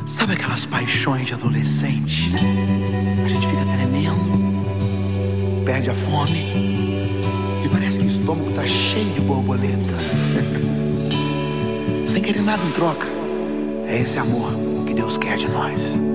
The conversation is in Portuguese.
Sabe aquelas paixões de adolescente? A gente fica tremendo, perde a fome e parece que o estômago tá cheio de borboletas. Sem querer nada em troca. É esse amor que Deus quer de nós.